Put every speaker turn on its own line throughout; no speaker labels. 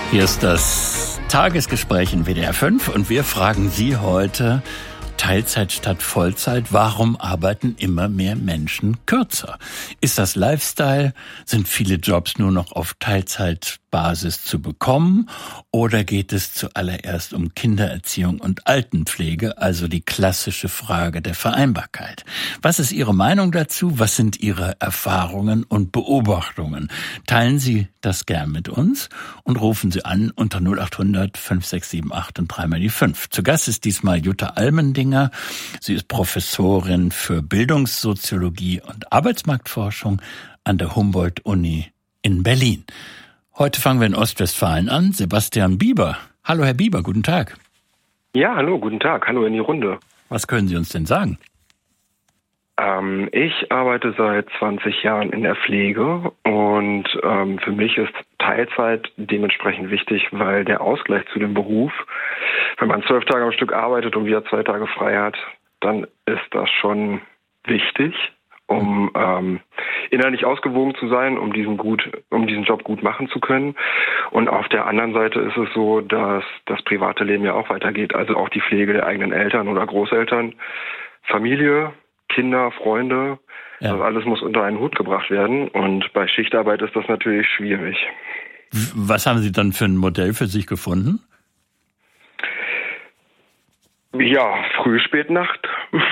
Hier ist das Tagesgespräch in WDR 5 und wir fragen Sie heute: Teilzeit statt Vollzeit, warum arbeiten immer mehr Menschen kürzer? Ist das Lifestyle? Sind viele Jobs nur noch auf Teilzeitbasis zu bekommen? Oder geht es zuallererst um Kindererziehung und Altenpflege, also die klassische Frage der Vereinbarkeit? Was ist Ihre Meinung dazu? Was sind Ihre Erfahrungen und Beobachtungen? Teilen Sie das gern mit uns und rufen Sie an unter 0800 5678 und dreimal die 5. Zu Gast ist diesmal Jutta Almendinger. Sie ist Professorin für Bildungssoziologie und Arbeitsmarktforschung an der Humboldt-Uni in Berlin. Heute fangen wir in Ostwestfalen an. Sebastian Bieber. Hallo, Herr Bieber, guten Tag.
Ja, hallo, guten Tag. Hallo in die Runde.
Was können Sie uns denn sagen?
Ich arbeite seit 20 Jahren in der Pflege und für mich ist Teilzeit dementsprechend wichtig, weil der Ausgleich zu dem Beruf, wenn man 12 Tage am Stück arbeitet und wieder 2 Tage frei hat, dann ist das schon wichtig, um innerlich ausgewogen zu sein, um diesen Job gut machen zu können. Und auf der anderen Seite ist es so, dass das private Leben ja auch weitergeht, also auch die Pflege der eigenen Eltern oder Großeltern, Familie, Kinder, Freunde, ja. Das alles muss unter einen Hut gebracht werden. Und bei Schichtarbeit ist das natürlich schwierig.
Was haben Sie dann für ein Modell für sich gefunden?
Ja, Früh-, Spät-Nacht.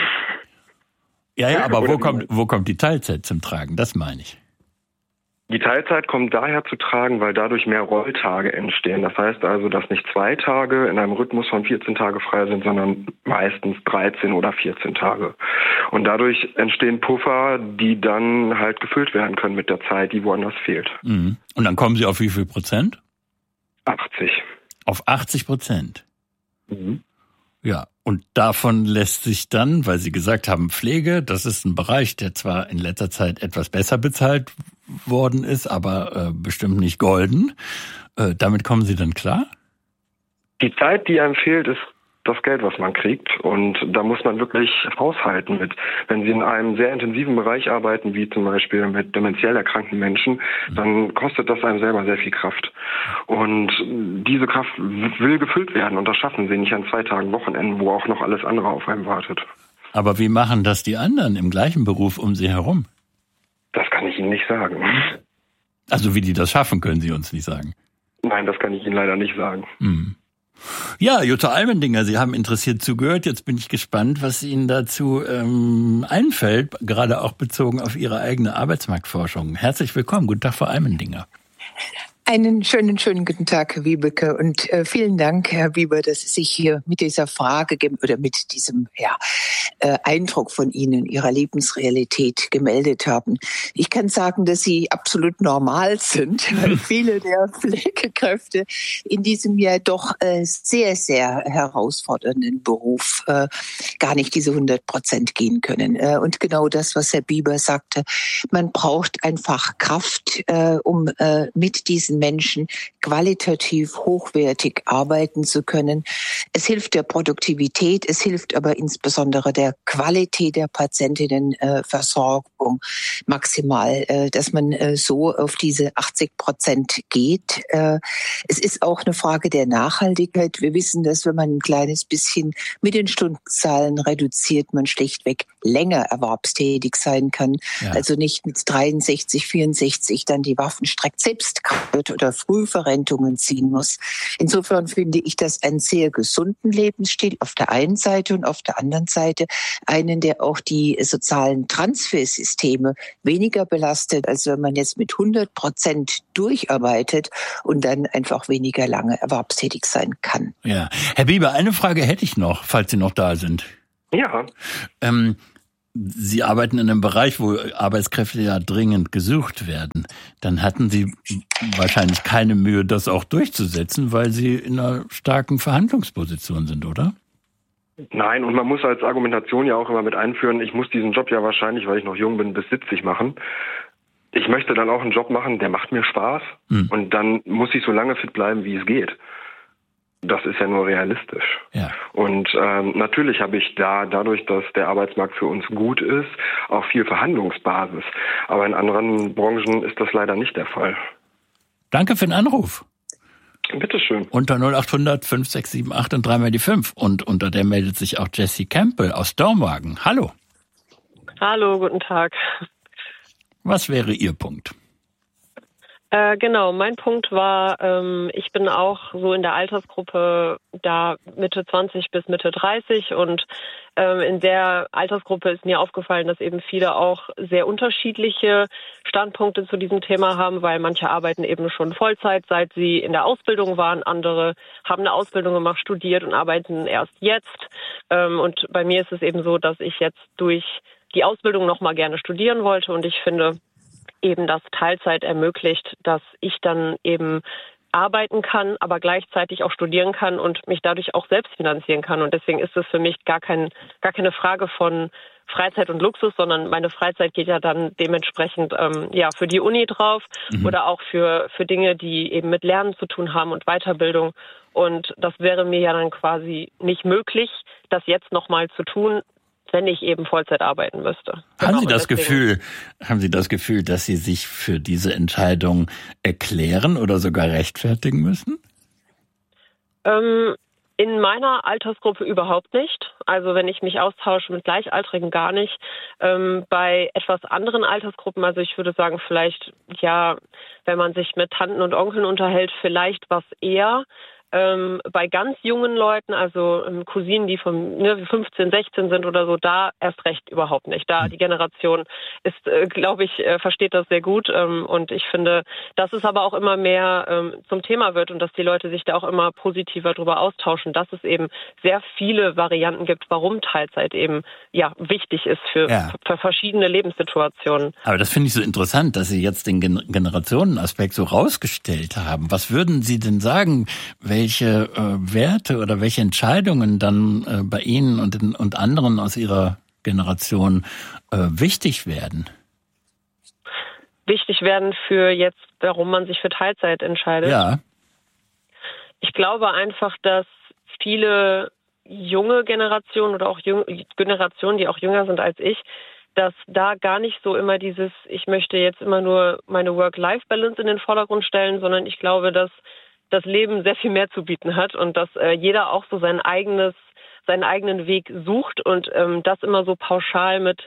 Ja, aber wo kommt die Teilzeit zum Tragen? Das meine ich.
Die Teilzeit kommt daher zu tragen, weil dadurch mehr Rolltage entstehen. Das heißt also, dass nicht 2 Tage in einem Rhythmus von 14 Tage frei sind, sondern meistens 13 oder 14 Tage. Und dadurch entstehen Puffer, die dann halt gefüllt werden können mit der Zeit, die woanders fehlt.
Mhm. Und dann kommen Sie auf wie viel Prozent?
80.
Auf 80%?
Mhm.
Ja, und davon lässt sich dann, weil Sie gesagt haben, Pflege, das ist ein Bereich, der zwar in letzter Zeit etwas besser bezahlt worden ist, aber bestimmt nicht golden. Damit kommen Sie dann klar?
Die Zeit, die einem fehlt, ist das Geld, was man kriegt. Und da muss man wirklich haushalten mit. Wenn Sie in einem sehr intensiven Bereich arbeiten, wie zum Beispiel mit dementiell erkrankten Menschen, dann kostet das einem selber sehr viel Kraft. Und diese Kraft will gefüllt werden. Und das schaffen Sie nicht an 2 Tagen Wochenenden, wo auch noch alles andere auf einem wartet.
Aber wie machen das die anderen im gleichen Beruf um Sie herum?
Das kann ich Ihnen nicht sagen.
Also wie die das schaffen, können Sie uns nicht sagen?
Nein, das kann ich Ihnen leider nicht sagen.
Hm. Ja, Jutta Almendinger, Sie haben interessiert zugehört. Jetzt bin ich gespannt, was Ihnen dazu einfällt, gerade auch bezogen auf Ihre eigene Arbeitsmarktforschung. Herzlich willkommen. Guten Tag, Frau Almendinger.
Einen schönen guten Tag, Herr Wiebeke, und vielen Dank, Herr Bieber, dass Sie sich hier mit dieser Frage oder mit diesem Eindruck von Ihnen, Ihrer Lebensrealität gemeldet haben. Ich kann sagen, dass Sie absolut normal sind, weil viele der Pflegekräfte in diesem Jahr doch sehr, sehr herausfordernden Beruf gar nicht diese 100% gehen können. Und genau das, was Herr Bieber sagte, man braucht einfach Kraft, um mit diesen Menschen qualitativ hochwertig arbeiten zu können. Es hilft der Produktivität, es hilft aber insbesondere der Qualität der Patientinnenversorgung maximal, dass man so auf diese 80% geht. Es ist auch eine Frage der Nachhaltigkeit. Wir wissen, dass wenn man ein kleines bisschen mit den Stundenzahlen reduziert, man schlichtweg länger erwerbstätig sein kann. Ja. Also nicht mit 63, 64 dann die Waffen streckt, selbst oder Frühverrentungen ziehen muss. Insofern finde ich das einen sehr gesunden Lebensstil auf der einen Seite und auf der anderen Seite einen, der auch die sozialen Transfersysteme weniger belastet, als wenn man jetzt mit 100% durcharbeitet und dann einfach weniger lange erwerbstätig sein kann.
Ja, Herr Bieber, eine Frage hätte ich noch, falls Sie noch da sind.
Ja.
Sie arbeiten in einem Bereich, wo Arbeitskräfte ja dringend gesucht werden. Dann hatten Sie wahrscheinlich keine Mühe, das auch durchzusetzen, weil Sie in einer starken Verhandlungsposition sind, oder?
Nein, und man muss als Argumentation ja auch immer mit einführen, ich muss diesen Job ja wahrscheinlich, weil ich noch jung bin, bis 70 machen. Ich möchte dann auch einen Job machen, der macht mir Spaß. Und dann muss ich so lange fit bleiben, wie es geht. Das ist ja nur realistisch.
Ja.
Und natürlich habe ich dadurch, dass der Arbeitsmarkt für uns gut ist, auch viel Verhandlungsbasis. Aber in anderen Branchen ist das leider nicht der Fall.
Danke für den Anruf.
Bitteschön.
Unter 0800 5678 und dreimal die 5. Und unter der meldet sich auch Jessie Campbell aus Dormagen. Hallo.
Hallo, guten Tag.
Was wäre Ihr Punkt?
Genau, mein Punkt war, ich bin auch so in der Altersgruppe da Mitte 20 bis Mitte 30 und in der Altersgruppe ist mir aufgefallen, dass eben viele auch sehr unterschiedliche Standpunkte zu diesem Thema haben, weil manche arbeiten eben schon Vollzeit, seit sie in der Ausbildung waren, andere haben eine Ausbildung gemacht, studiert und arbeiten erst jetzt. Und bei mir ist es eben so, dass ich jetzt durch die Ausbildung noch mal gerne studieren wollte und ich finde, eben das Teilzeit ermöglicht, dass ich dann eben arbeiten kann, aber gleichzeitig auch studieren kann und mich dadurch auch selbst finanzieren kann. Und deswegen ist es für mich gar keine Frage von Freizeit und Luxus, sondern meine Freizeit geht ja dann dementsprechend für die Uni drauf oder auch für Dinge, die eben mit Lernen zu tun haben und Weiterbildung. Und das wäre mir ja dann quasi nicht möglich, das jetzt nochmal zu tun, wenn ich eben Vollzeit arbeiten müsste.
Haben Sie das Gefühl, dass Sie sich für diese Entscheidung erklären oder sogar rechtfertigen müssen?
In meiner Altersgruppe überhaupt nicht. Also wenn ich mich austausche mit Gleichaltrigen, gar nicht. Bei etwas anderen Altersgruppen, also ich würde sagen vielleicht, ja, wenn man sich mit Tanten und Onkeln unterhält, vielleicht was eher. Bei ganz jungen Leuten, also Cousinen, die von 15, 16 sind oder so, da erst recht überhaupt nicht. Da die Generation ist, glaube ich, versteht das sehr gut. Und ich finde, dass es aber auch immer mehr zum Thema wird und dass die Leute sich da auch immer positiver darüber austauschen, dass es eben sehr viele Varianten gibt, warum Teilzeit eben wichtig ist für verschiedene Lebenssituationen.
Aber das finde ich so interessant, dass Sie jetzt den Generationenaspekt so rausgestellt haben. Was würden Sie denn sagen, welche Werte oder welche Entscheidungen dann bei Ihnen und anderen aus Ihrer Generation wichtig werden?
Wichtig werden für jetzt, warum man sich für Teilzeit entscheidet?
Ja.
Ich glaube einfach, dass viele junge Generationen oder auch Generationen, die auch jünger sind als ich, dass da gar nicht so immer ich möchte jetzt immer nur meine Work-Life-Balance in den Vordergrund stellen, sondern ich glaube, dass das Leben sehr viel mehr zu bieten hat und dass jeder auch so seinen eigenen Weg sucht und das immer so pauschal mit,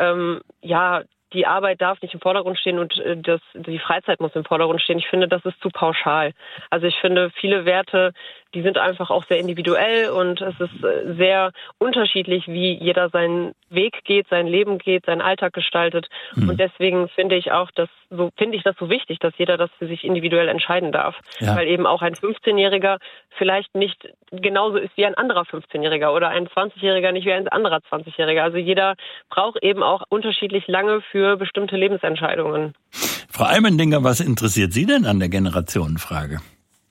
die Arbeit darf nicht im Vordergrund stehen und die Freizeit muss im Vordergrund stehen. Ich finde, das ist zu pauschal. Also ich finde, viele Werte, die sind einfach auch sehr individuell und es ist sehr unterschiedlich, wie jeder seinen Weg geht, sein Leben geht, seinen Alltag gestaltet. Und deswegen finde ich das so wichtig, dass jeder das für sich individuell entscheiden darf. Ja. Weil eben auch ein 15-Jähriger vielleicht nicht genauso ist wie ein anderer 15-Jähriger oder ein 20-Jähriger nicht wie ein anderer 20-Jähriger. Also jeder braucht eben auch unterschiedlich lange für bestimmte Lebensentscheidungen.
Frau Eimendinger, was interessiert Sie denn an der Generationenfrage?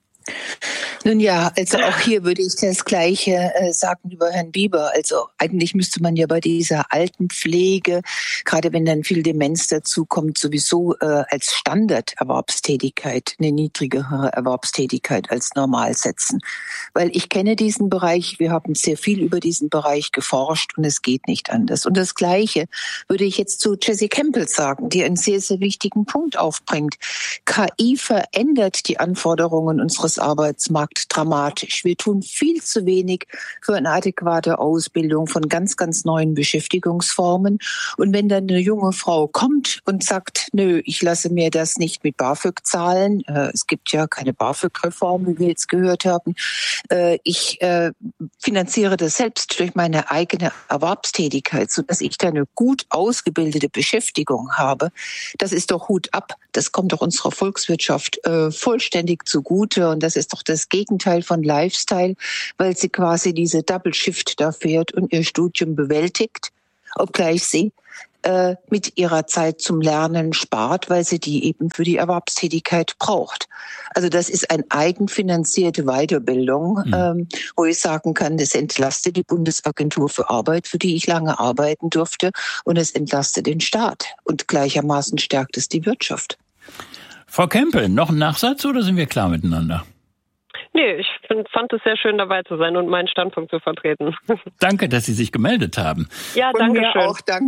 Nun ja, also auch hier würde ich das Gleiche sagen über Herrn Bieber. Also eigentlich müsste man ja bei dieser Altenpflege, gerade wenn dann viel Demenz dazu kommt, sowieso als Standarderwerbstätigkeit eine niedrigere Erwerbstätigkeit als normal setzen. Weil ich kenne diesen Bereich, wir haben sehr viel über diesen Bereich geforscht und es geht nicht anders. Und das Gleiche würde ich jetzt zu Jessie Campbell sagen, die einen sehr, sehr wichtigen Punkt aufbringt. KI verändert die Anforderungen unseres Arbeitsmarkts dramatisch. Wir tun viel zu wenig für eine adäquate Ausbildung von ganz, ganz neuen Beschäftigungsformen. Und wenn dann eine junge Frau kommt und sagt, nö, ich lasse mir das nicht mit BAföG zahlen, es gibt ja keine BAföG-Reform, wie wir jetzt gehört haben, ich finanziere das selbst durch meine eigene Erwerbstätigkeit, sodass ich da eine gut ausgebildete Beschäftigung habe, das ist doch Hut ab. Das kommt doch unserer Volkswirtschaft vollständig zugute und das ist doch das Gegenteil von Lifestyle, weil sie quasi diese Double Shift da fährt und ihr Studium bewältigt, obgleich sie mit ihrer Zeit zum Lernen spart, weil sie die eben für die Erwerbstätigkeit braucht. Also das ist eine eigenfinanzierte Weiterbildung, wo ich sagen kann, das entlastet die Bundesagentur für Arbeit, für die ich lange arbeiten durfte, und es entlastet den Staat und gleichermaßen stärkt es die Wirtschaft.
Frau Campbell, noch ein Nachsatz oder sind wir klar miteinander?
Nee, ich fand es sehr schön, dabei zu sein und meinen Standpunkt zu vertreten.
Danke, dass Sie sich gemeldet haben.
Ja, danke schön.
Auch danke.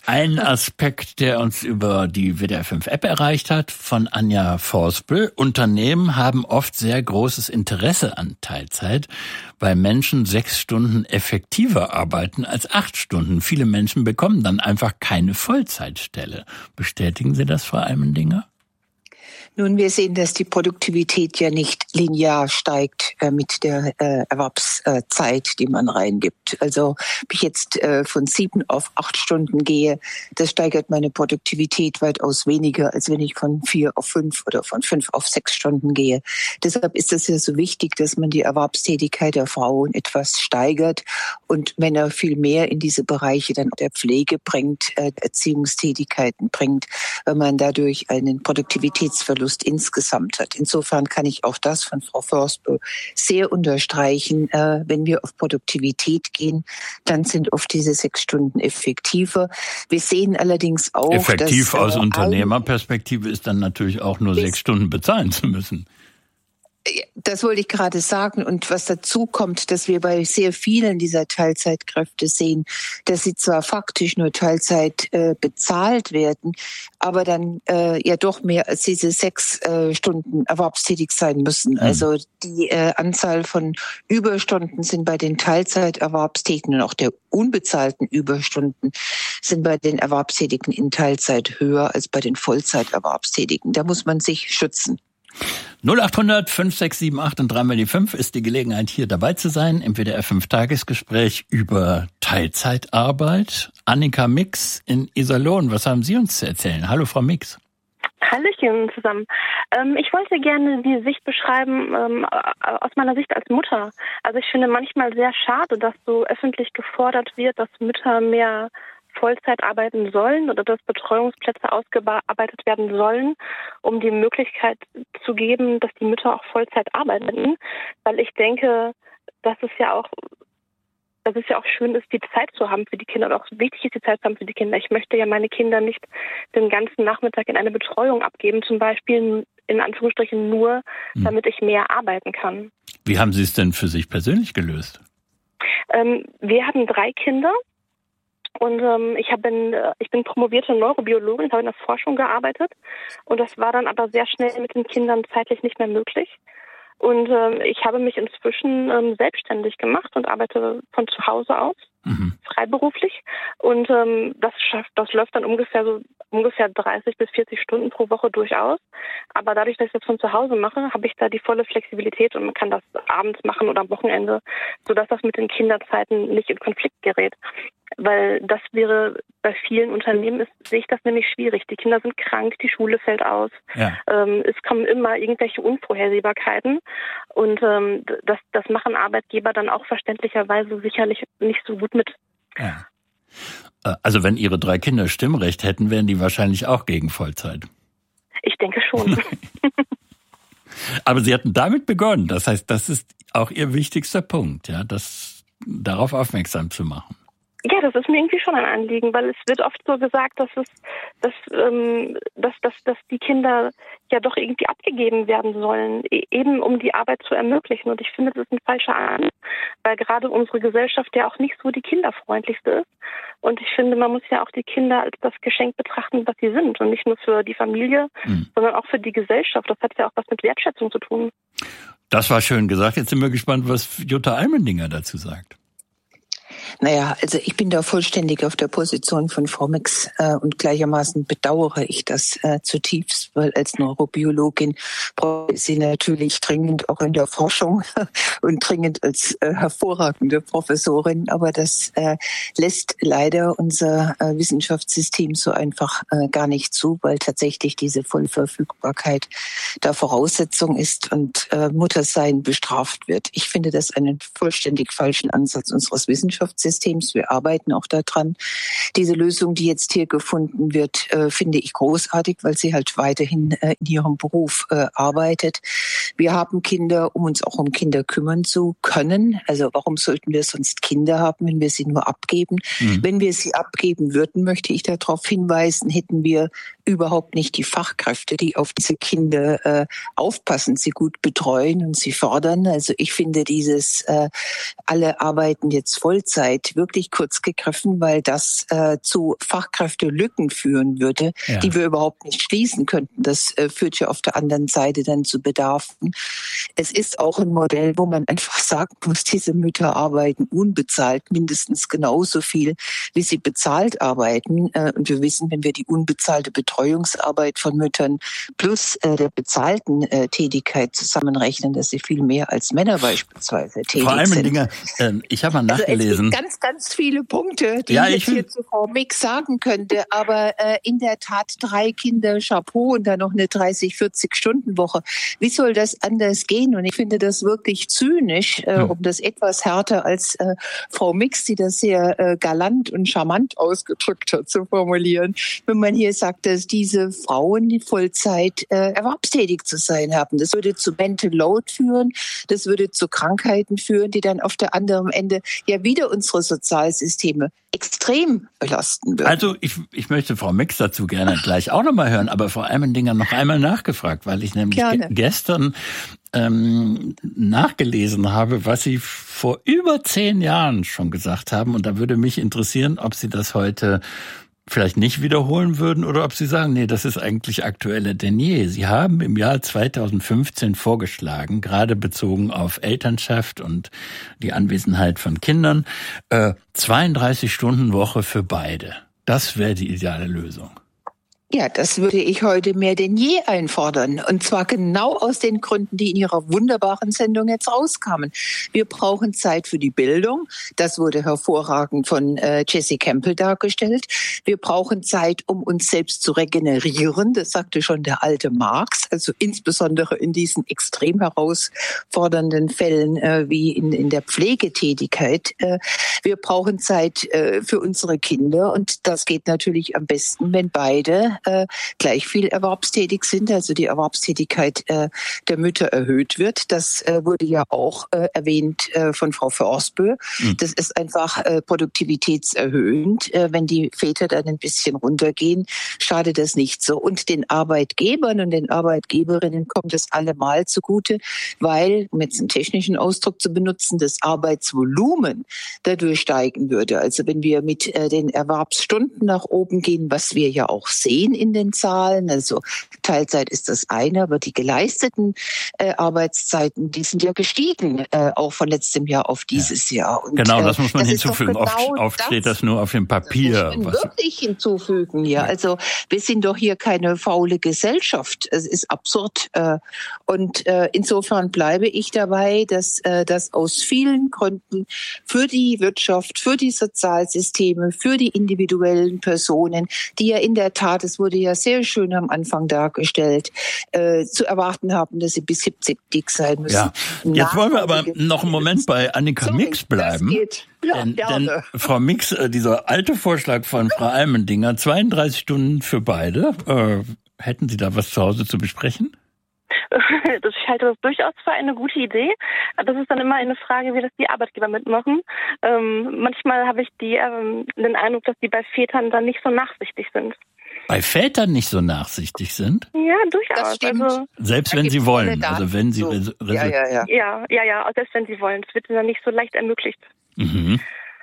Ein Aspekt, der uns über die WDR5-App erreicht hat, von Anja Forspel. Unternehmen haben oft sehr großes Interesse an Teilzeit, weil Menschen 6 Stunden effektiver arbeiten als 8 Stunden. Viele Menschen bekommen dann einfach keine Vollzeitstelle. Bestätigen Sie das, Frau Eimendinger?
Nun, wir sehen, dass die Produktivität ja nicht linear steigt mit der Erwerbszeit, die man reingibt. Also, ob ich jetzt von 7 auf 8 Stunden gehe, das steigert meine Produktivität weitaus weniger, als wenn ich von 4 auf 5 oder von 5 auf 6 Stunden gehe. Deshalb ist es ja so wichtig, dass man die Erwerbstätigkeit der Frauen etwas steigert und Männer viel mehr in diese Bereiche dann der Pflege bringt, Erziehungstätigkeiten bringt, weil man dadurch einen Produktivitätsverlust insgesamt hat. Insofern kann ich auch das von Frau Forspel sehr unterstreichen. Wenn wir auf Produktivität gehen, dann sind oft diese 6 Stunden effektiver. Wir sehen allerdings auch,
effektiv
dass
aus Unternehmerperspektive ist dann natürlich auch nur 6 Stunden bezahlen zu müssen.
Das wollte ich gerade sagen. Und was dazu kommt, dass wir bei sehr vielen dieser Teilzeitkräfte sehen, dass sie zwar faktisch nur Teilzeit bezahlt werden, aber dann ja doch mehr als diese 6 Stunden erwerbstätig sein müssen. Also die Anzahl von Überstunden sind bei den Teilzeiterwerbstätigen und auch der unbezahlten Überstunden sind bei den Erwerbstätigen in Teilzeit höher als bei den Vollzeiterwerbstätigen. Da muss man sich schützen.
0800 5678 und 3 mal die 5 ist die Gelegenheit, hier dabei zu sein im WDR5-Tagesgespräch über Teilzeitarbeit. Annika Mix in Iserlohn, was haben Sie uns zu erzählen? Hallo, Frau Mix.
Hallöchen zusammen. Ich wollte gerne die Sicht beschreiben aus meiner Sicht als Mutter. Also ich finde manchmal sehr schade, dass so öffentlich gefordert wird, dass Mütter mehr Vollzeit arbeiten sollen oder dass Betreuungsplätze ausgearbeitet werden sollen, um die Möglichkeit zu geben, dass die Mütter auch Vollzeit arbeiten. Weil ich denke, dass es ja auch schön ist, die Zeit zu haben für die Kinder und auch wichtig ist, die Zeit zu haben für die Kinder. Ich möchte ja meine Kinder nicht den ganzen Nachmittag in eine Betreuung abgeben, zum Beispiel in Anführungsstrichen nur, damit ich mehr arbeiten kann.
Wie haben Sie es denn für sich persönlich gelöst?
Wir haben 3 Kinder. Und ich bin promovierte Neurobiologin, habe in der Forschung gearbeitet und das war dann aber sehr schnell mit den Kindern zeitlich nicht mehr möglich. Und ich habe mich inzwischen selbstständig gemacht und arbeite von zu Hause aus, freiberuflich. Und das läuft dann ungefähr 30 bis 40 Stunden pro Woche durchaus. Aber dadurch, dass ich das von zu Hause mache, habe ich da die volle Flexibilität und man kann das abends machen oder am Wochenende, sodass das mit den Kinderzeiten nicht in Konflikt gerät. Weil das wäre bei vielen Unternehmen, sehe ich das nämlich schwierig. Die Kinder sind krank, die Schule fällt aus. Ja. Es kommen immer irgendwelche Unvorhersehbarkeiten. Und das machen Arbeitgeber dann auch verständlicherweise sicherlich nicht so gut mit.
Ja. Also wenn Ihre 3 Kinder Stimmrecht hätten, wären die wahrscheinlich auch gegen Vollzeit.
Ich denke schon.
Aber Sie hatten damit begonnen. Das heißt, das ist auch Ihr wichtigster Punkt, ja, darauf aufmerksam zu machen.
Ja, das ist mir irgendwie schon ein Anliegen, weil es wird oft so gesagt, dass die Kinder ja doch irgendwie abgegeben werden sollen, eben um die Arbeit zu ermöglichen. Und ich finde, das ist ein falscher Ansatz, weil gerade unsere Gesellschaft ja auch nicht so die kinderfreundlichste ist. Und ich finde, man muss ja auch die Kinder als das Geschenk betrachten, was sie sind. Und nicht nur für die Familie, sondern auch für die Gesellschaft. Das hat ja auch was mit Wertschätzung zu tun.
Das war schön gesagt. Jetzt sind wir gespannt, was Jutta Eimendinger dazu sagt.
Naja, also ich bin da vollständig auf der Position von Frau Mix und gleichermaßen bedauere ich das zutiefst, weil als Neurobiologin brauche ich sie natürlich dringend auch in der Forschung und dringend als hervorragende Professorin. Aber das lässt leider unser Wissenschaftssystem so einfach gar nicht zu, weil tatsächlich diese Vollverfügbarkeit da Voraussetzung ist und Muttersein bestraft wird. Ich finde das einen vollständig falschen Ansatz unseres Wissenschaftssystems. Wir arbeiten auch daran. Diese Lösung, die jetzt hier gefunden wird, finde ich großartig, weil sie halt weiterhin in ihrem Beruf arbeitet. Wir haben Kinder, um uns auch um Kinder kümmern zu können. Also warum sollten wir sonst Kinder haben, wenn wir sie nur abgeben? Wenn wir sie abgeben würden, möchte ich darauf hinweisen, hätten wir überhaupt nicht die Fachkräfte, die auf diese Kinder aufpassen, sie gut betreuen und sie fördern. Also ich finde dieses alle arbeiten jetzt Vollzeit wirklich kurz gegriffen, weil das zu Fachkräftelücken führen würde, die wir überhaupt nicht schließen könnten. Das führt ja auf der anderen Seite dann zu Bedarfen. Es ist auch ein Modell, wo man einfach sagen muss, diese Mütter arbeiten unbezahlt mindestens genauso viel, wie sie bezahlt arbeiten. Und wir wissen, wenn wir die unbezahlte Betreuungsarbeit von Müttern plus der bezahlten Tätigkeit zusammenrechnen, dass sie viel mehr als Männer beispielsweise tätig
Vor allem
sind.
Dinge, ich habe mal nachgelesen.
Also es gibt ganz viele Punkte, die ich hier zu Frau Mix sagen könnte, aber in der Tat 3 Kinder, Chapeau und dann noch eine 30-40-Stunden-Woche. Wie soll das anders gehen? Und ich finde das wirklich zynisch, um das etwas härter als Frau Mix, die das sehr galant und charmant ausgedrückt hat, zu formulieren, wenn man hier sagt, dass diese Frauen die Vollzeit erwerbstätig zu sein haben. Das würde zu Mental Load führen, das würde zu Krankheiten führen, die dann auf der anderen Ende ja wieder unsere Sozialsysteme extrem belasten würden.
Also ich möchte Frau Mix dazu gerne gleich auch nochmal hören, aber vor allem Dingen noch einmal nachgefragt, weil ich nämlich gestern nachgelesen habe, was Sie vor über 10 Jahren schon gesagt haben. Und da würde mich interessieren, ob Sie das heute vielleicht nicht wiederholen würden oder ob Sie sagen, nee, das ist eigentlich aktueller denn je. Sie haben im Jahr 2015 vorgeschlagen, gerade bezogen auf Elternschaft und die Anwesenheit von Kindern, 32-Stunden-Woche für beide. Das wäre die ideale Lösung.
Ja, das würde ich heute mehr denn je einfordern. Und zwar genau aus den Gründen, die in Ihrer wunderbaren Sendung jetzt rauskamen. Wir brauchen Zeit für die Bildung. Das wurde hervorragend von Jessie Campbell dargestellt. Wir brauchen Zeit, um uns selbst zu regenerieren. Das sagte schon der alte Marx. Also insbesondere in diesen extrem herausfordernden Fällen wie in der Pflegetätigkeit. Wir brauchen Zeit für unsere Kinder. Und das geht natürlich am besten, wenn beide gleich viel erwerbstätig sind, also die Erwerbstätigkeit der Mütter erhöht wird. Das wurde ja auch erwähnt von Frau Forsbö. Das ist einfach produktivitätserhöhend. Wenn die Väter dann ein bisschen runtergehen, schadet das nicht so. Und den Arbeitgebern und den Arbeitgeberinnen kommt es allemal zugute, weil, um jetzt einen technischen Ausdruck zu benutzen, das Arbeitsvolumen dadurch steigen würde. Also wenn wir mit den Erwerbsstunden nach oben gehen, was wir ja auch sehen in den Zahlen, also Teilzeit ist das eine, aber die geleisteten Arbeitszeiten, die sind ja gestiegen, auch von letztem Jahr auf dieses Jahr. Und,
genau, das muss man hinzufügen.
Genau
oft steht das nur auf dem Papier.
Das muss man wirklich hinzufügen, ja. Also wir sind doch hier keine faule Gesellschaft. Es ist absurd. Und insofern bleibe ich dabei, dass das aus vielen Gründen für die Wirtschaft, für die Sozialsysteme, für die individuellen Personen, die ja in der Tat, es wurde ja sehr schön am Anfang dargestellt, zu erwarten haben, dass sie bis 70 sein müssen.
Ja. Jetzt wollen wir aber noch einen Moment bei Annika Mix bleiben.
Das geht. Ja,
denn Frau Mix, dieser alte Vorschlag von Frau Almendinger, 32 Stunden für beide, hätten Sie da was zu Hause zu besprechen?
Ich halte das durchaus für eine gute Idee. Das ist dann immer eine Frage, wie das die Arbeitgeber mitmachen. Manchmal habe ich den Eindruck, dass die bei Vätern dann nicht so nachsichtig sind.
Bei Vätern nicht so nachsichtig sind?
Ja, durchaus.
Das stimmt.
Also,
selbst wenn sie wollen. Also wenn sie...
ja, selbst wenn sie wollen. Es wird ihnen dann nicht so leicht ermöglicht.
Mhm.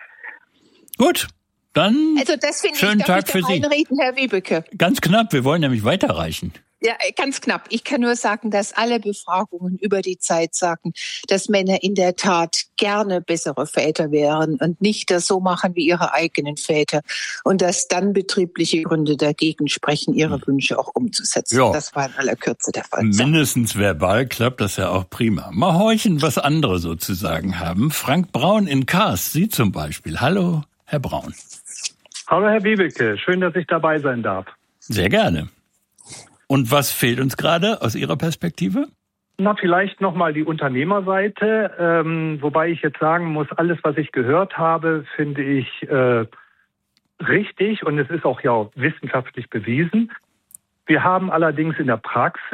Gut, dann
also das finde
schönen
ich, darf
Tag
ich
für
da
Sie.
reinreden, Herr Wiebeke?
Ganz knapp, wir wollen nämlich weiterreichen.
Ja, ganz knapp. Ich kann nur sagen, dass alle Befragungen über die Zeit sagen, dass Männer in der Tat gerne bessere Väter wären und nicht das so machen wie ihre eigenen Väter und dass dann betriebliche Gründe dagegen sprechen, ihre Wünsche auch umzusetzen.
Ja.
Das war in aller Kürze der Fall.
Mindestens verbal klappt das ja auch prima. Mal horchen, was andere sozusagen haben. Frank Braun in Kars, Sie zum Beispiel. Hallo, Herr Braun.
Hallo, Herr Wiebeke. Schön, dass ich dabei sein darf.
Sehr gerne. Und was fehlt uns gerade aus Ihrer Perspektive?
Na, vielleicht nochmal die Unternehmerseite. Wobei ich jetzt sagen muss, alles, was ich gehört habe, finde ich richtig und es ist auch ja wissenschaftlich bewiesen. Wir haben allerdings in der Praxis